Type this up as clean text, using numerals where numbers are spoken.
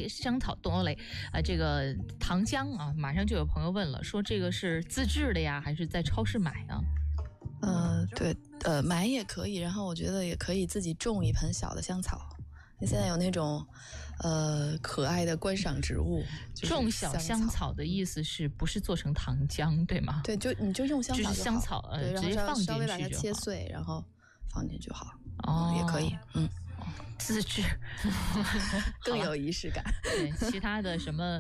类香草多类这个糖浆啊，马上就有朋友问了，说这个是自制的呀，还是在超市买啊？ 对，买也可以，然后我觉得也可以自己种一盆小的香草。现在有那种可爱的观赏植物， 种小香草的意思是不是做成糖浆对吗？ 对，你就用香草就好， 就是香草直接放进去就好， 稍微把它切碎，然后放进去就好。也可以， 自制更有仪式感。 对，其他的什么